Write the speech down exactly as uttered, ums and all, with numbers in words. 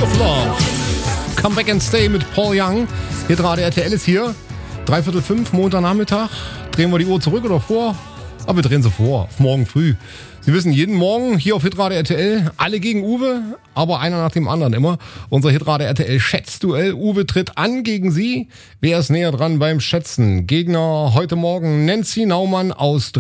of Love. Come Back and Stay mit Paul Young. Hitradio R T L ist hier. Dreiviertel fünf, Montagnachmittag. Drehen wir die Uhr zurück oder vor? Aber wir drehen sie vor, auf morgen früh. Sie wissen, jeden Morgen hier auf Hitradio R T L, alle gegen Uwe, aber einer nach dem anderen immer. Unser Hitradio R T L Schätzduell. Uwe tritt an gegen Sie. Wer ist näher dran beim Schätzen? Gegner heute Morgen Nancy Naumann aus